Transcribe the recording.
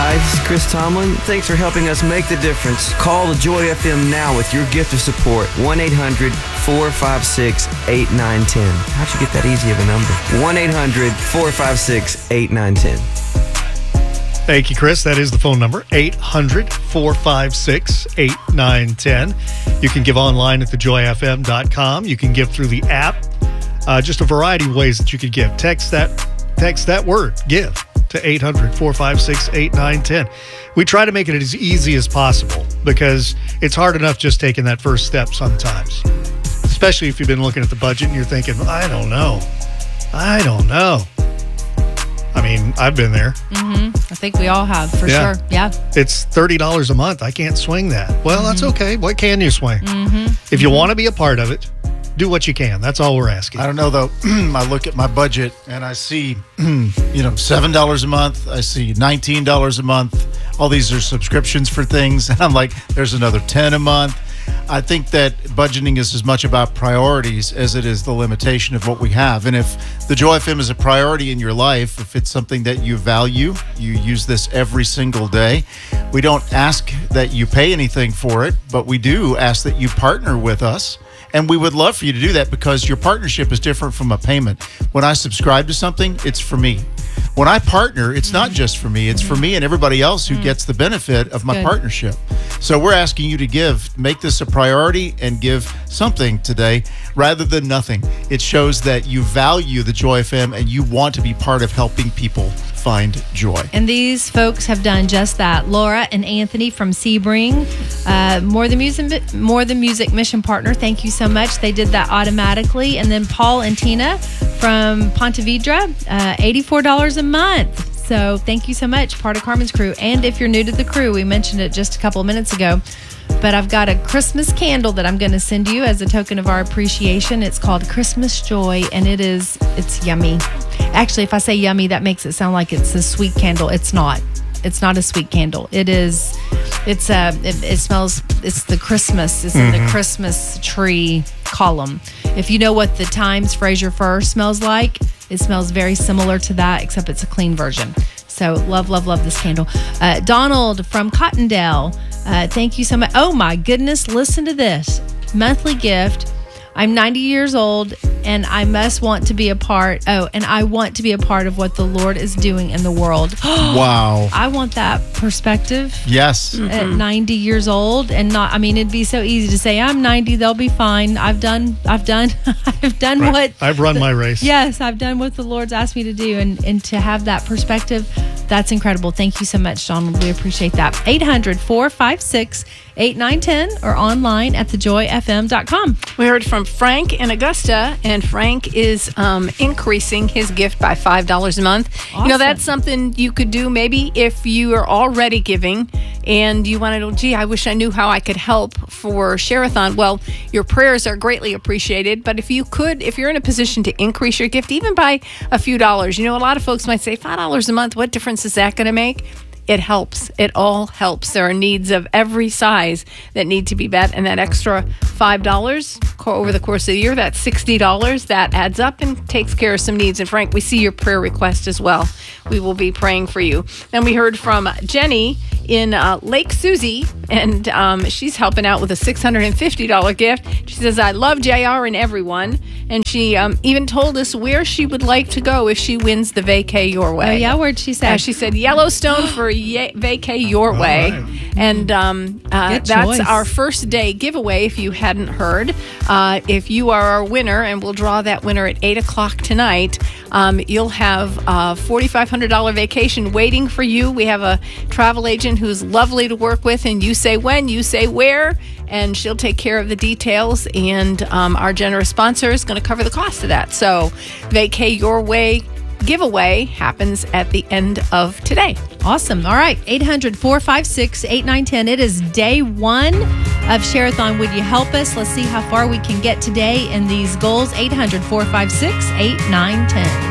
Hi, this is Chris Tomlin. Thanks for helping us make the difference. Call the Joy FM now with your gift of support. 1-800-456-8910. How'd you get that easy of a number? 1-800-456-8910. Thank you, Chris. That is the phone number, 800-456-8910. You can give online at thejoyfm.com. You can give through the app. Just a variety of ways that you could give. Text that word, give, to 800-456-8910. We try to make it as easy as possible because it's hard enough just taking that first step sometimes, especially if you've been looking at the budget and you're thinking, I don't know. I mean, I've been there. I think we all have, for sure. Yeah. It's $30 a month. I can't swing that. Well, that's okay. What can you swing? If you want to be a part of it, do what you can. That's all we're asking. I don't know, though. I look at my budget and I see, $7 a month. I see $19 a month. All these are subscriptions for things. And I'm like, there's another $10 a month. I think that budgeting is as much about priorities as it is the limitation of what we have. And if the Joy FM is a priority in your life, if it's something that you value, you use this every single day. We don't ask that you pay anything for it, but we do ask that you partner with us. And we would love for you to do that because your partnership is different from a payment. When I subscribe to something, it's for me. When I partner, it's not just for me. It's for me and everybody else who gets the benefit of my partnership. So we're asking you to make this a priority and give something today rather than nothing. It shows that you value the Joy FM and you want to be part of helping people find joy. And these folks have done just that. Laura and Anthony from Sebring, More Than Music Mission Partner, thank you so much. They did that automatically. And then Paul and Tina from Ponte Vedra, $84 a month. So thank you so much, part of Carmen's crew. And if you're new to the crew, we mentioned it just a couple of minutes ago, but I've got a Christmas candle that I'm going to send you as a token of our appreciation. It's called Christmas Joy, and it's yummy. Actually, if I say yummy, that makes it sound like it's a sweet candle. It's not. It's not a sweet candle. It is. It smells. It's the Christmas. It's in the Christmas tree column. If you know what the Times Fraser Fir smells like, it smells very similar to that, except it's a clean version. So love this candle. Donald from Cottondale, thank you so much. Oh my goodness, listen to this. Monthly gift. I'm 90 years old and I want to be a part of what the Lord is doing in the world. Wow. I want that perspective. Yes. At 90 years old and it'd be so easy to say, I'm 90, they'll be fine. I've done right. what I've run my race. Yes, I've done what the Lord's asked me to do, and to have that perspective, that's incredible. Thank you so much, Donald. We appreciate that. 800-456-8910 or online at thejoyfm.com. We heard from Frank in Augusta, and Frank is increasing his gift by $5 a month. Awesome. That's something you could do maybe if you are already giving and you want to, I wish I knew how I could help for Share-a-thon. Well, your prayers are greatly appreciated, but if you're in a position to increase your gift, even by a few dollars, a lot of folks might say, $5 a month, what difference is that going to make? It helps. It all helps. There are needs of every size that need to be met, and that extra $5 over the course of the year, that's $60, that adds up and takes care of some needs. And Frank, we see your prayer request as well. We will be praying for you. And we heard from Jenny in Lake Susie, and she's helping out with a $650 gift. She says, I love JR and everyone. And she even told us where she would like to go if she wins the Vacay Your Way. Oh, yeah? Where'd she say? She said Yellowstone for Vacay Your Way. Right. And that's our first day giveaway, if you hadn't heard. If you are our winner, and we'll draw that winner at 8 o'clock tonight, you'll have a $4,500 vacation waiting for you. We have a travel agent who's lovely to work with, and you say when, you say where, and she'll take care of the details, and our generous sponsor is going to cover the cost of that. So Vacay Your Way giveaway happens at the end of today. Awesome. All right. 800-456-8910. It is day one of Share-a-thon. Would you help us? Let's see how far we can get today in these goals. 800-456-8910.